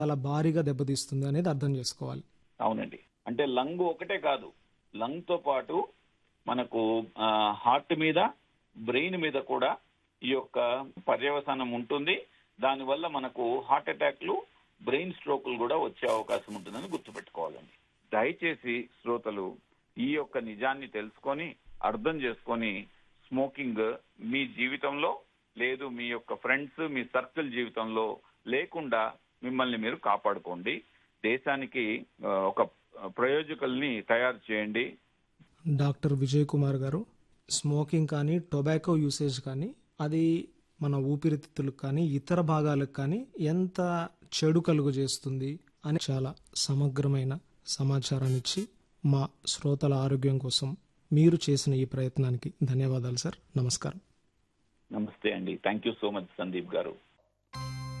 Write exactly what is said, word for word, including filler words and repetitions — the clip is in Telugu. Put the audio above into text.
చాలా భారీగా దెబ్బతీస్తుంది అనేది అర్థం చేసుకోవాలి. అవునండి. అంటే లంగ్ ఒకటే కాదు, లంగ్ తో పాటు మనకు హార్ట్ మీద, బ్రెయిన్ మీద కూడా ఈ యొక్క పర్యవసానం ఉంటుంది. దానివల్ల మనకు హార్ట్ అటాక్లు, బ్రెయిన్ స్ట్రోకులు కూడా వచ్చే అవకాశం ఉంటుందని గుర్తుపెట్టుకోవాలండి. దయచేసి శ్రోతలు ఈ యొక్క నిజాన్ని తెలుసుకొని, అర్థం చేసుకొని స్మోకింగ్ మీ జీవితంలో లేదు, మీ యొక్క ఫ్రెండ్స్, మీ సర్కిల్ జీవితంలో లేకుండా మిమ్మల్ని మీరు కాపాడుకోండి. దేశానికి ఒక ప్రయోజకుల్ని తయారు చేయండి. డాక్టర్ విజయ్ కుమార్ గారు, స్మోకింగ్ కానీ టొబాకో యూసేజ్ కానీ అది మన ఊపిరితిత్తులకు కానీ ఇతర భాగాలకు కానీ ఎంత చెడు కలుగు చేస్తుంది అని చాలా సమగ్రమైన సమాచారాన్ని ఇచ్చి మా శ్రోతల ఆరోగ్యం కోసం మీరు చేసిన ఈ ప్రయత్నానికి ధన్యవాదాలు సార్. నమస్కారం. నమస్తే అండి. Thank you so much Sandeep గారు.